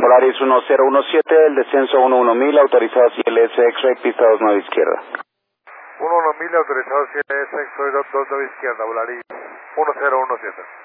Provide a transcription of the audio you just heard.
Volaris 1017, el descenso 11000, autorizado CLS X-Ray, pista 29 izquierda. 11000, autorizado CLS X-Ray 29 izquierda, Volaris 1017.